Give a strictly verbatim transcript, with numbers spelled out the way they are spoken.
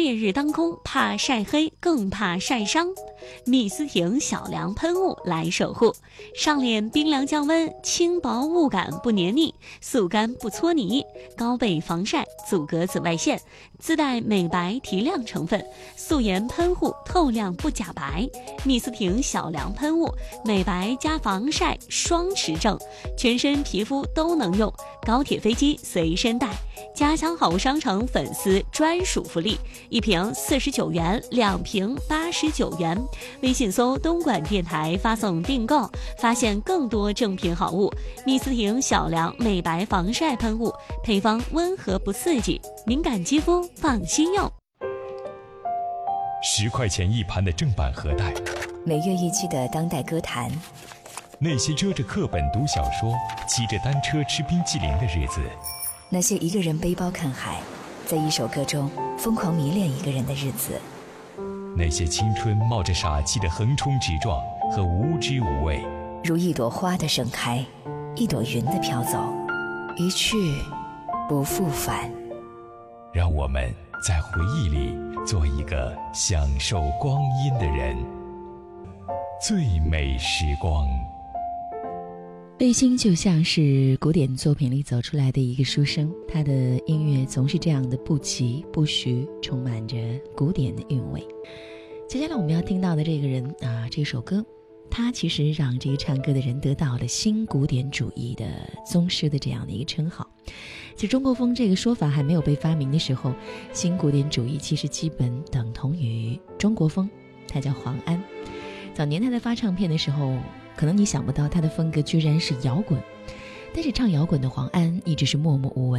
烈日当空，怕晒黑，更怕晒伤。蜜丝婷小凉喷雾来守护，上脸冰凉降温，轻薄雾感不黏腻，速干不搓泥，高倍防晒，阻隔紫外线，自带美白提亮成分，素颜喷护，透亮不假白。蜜丝婷小凉喷雾，美白加防晒双持正，全身皮肤都能用，高铁飞机随身带。家乡好物商城粉丝专属福利，一瓶四十九元，两瓶八十九元。微信搜东莞电台发送订购，发现更多正品好物。蜜丝婷小凉美白防晒喷雾，配方温和不刺激，敏感肌肤放心用。 十块钱一盘的正版盒带， 每月一期的当代歌坛， 那些遮着课本读小说，骑着单车吃冰淇淋的日子， 那些一个人背包看海，在一首歌中疯狂迷恋一个人的日子， 那些青春冒着傻气的横冲直撞和无知无畏， 如一朵花的盛开，一朵云的飘走，一去不复返。 让我们在回忆里做一个享受光阴的人。最美时光。 贝星就像是古典作品里走出来的一个书生，他的音乐总是这样的不疾不徐，充满着古典的韵味。接下来我们要听到的这个人啊，这首歌他其实让这个唱歌的人得到了新古典主义的宗师的这样的一个称号。其实中国风这个说法还没有被发明的时候，新古典主义其实基本等同于中国风，他叫黄安。早年他在发唱片的时候，可能你想不到他的风格居然是摇滚，但是唱摇滚的黄安一直是默默无闻。